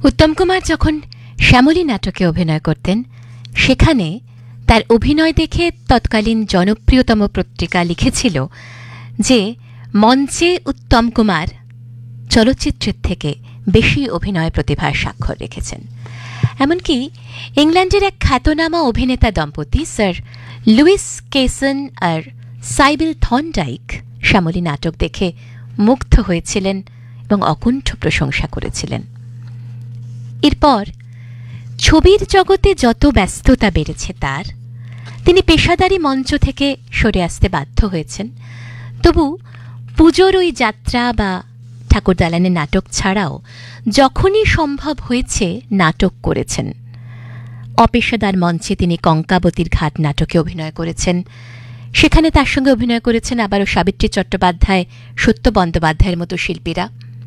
উত্তম কুমার যখন শ্যামলী নাটকে অভিনয় করতেন, সেখানে তার অভিনয় দেখে তৎকালীন জনপ্রিয়তম পত্রিকা লিখেছিল যে মঞ্চে উত্তম কুমার চলচ্চিত্রের থেকে বেশি অভিনয় প্রতিভার স্বাক্ষর রেখেছেন। এমনকি ইংল্যান্ডের এক খ্যাতনামা অভিনেতা দম্পতি স্যার লুইস কেসন আর সাইবিল থর্নডাইক শ্যামলী নাটক দেখে মুগ্ধ হয়েছিলেন এবং অকুণ্ঠ প্রশংসা করেছিলেন। এরপর ছবির জগতে যত ব্যস্ততা বেড়েছে তার, তিনি পেশাদারি মঞ্চ থেকে সরে আসতে বাধ্য হয়েছেন। তবু পুজোর ওই যাত্রা বা ঠাকুরদালানের নাটক ছাড়াও যখনই সম্ভব হয়েছে নাটক করেছেন। অপেশাদার মঞ্চে তিনি কঙ্কাবতীর ঘাট নাটকে অভিনয় করেছেন। সেখানে তার সঙ্গে অভিনয় করেছেন আবারও সাবিত্রী চট্টোপাধ্যায়, সত্য বন্দ্যোপাধ্যায়ের মতো শিল্পীরা।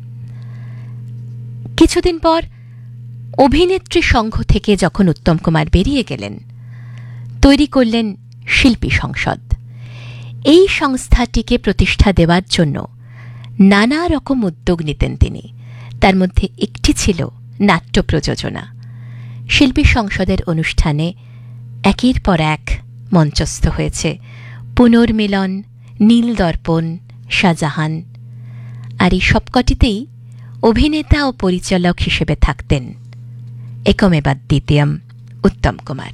কিছুদিন পর অভিনেত্রী সংঘ থেকে যখন উত্তম কুমার বেরিয়ে গেলেন, তৈরি করলেন শিল্পী সংসদ। এই সংস্থাটিকে প্রতিষ্ঠা দেওয়ার জন্য নানা রকম উদ্যোগ নিতেন তিনি। তার মধ্যে একটি ছিল নাট্য প্রযোজনা। শিল্পী সংসদের অনুষ্ঠানে একের পর এক মঞ্চস্থ হয়েছে পুনর্মিলন, নীল দর্পণ, শাহজাহান। আর এই সবকটিতেই অভিনেতা ও পরিচালক হিসেবে থাকতেন একমেবা দ্বিতীয়ম উত্তম কুমার।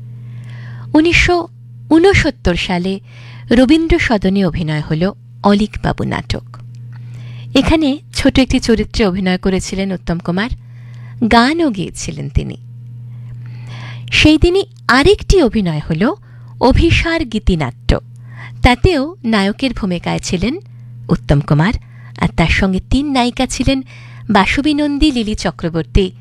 1969 সালে রবীন্দ্র সদনে অভিনয় হল অলীকবাবু নাটক। এখানে ছোট একটি চরিত্রে অভিনয় করেছিলেন উত্তম কুমার, গানও গেয়েছিলেন তিনি। সেই দিনই আরেকটি অভিনয় হল অভিসার গীতিনাট্য। তাতেও নায়কের ভূমিকায় ছিলেন উত্তম কুমার, আর তার সঙ্গে 3 নায়িকা ছিলেন বাসবী নন্দী, লিলি চক্রবর্তী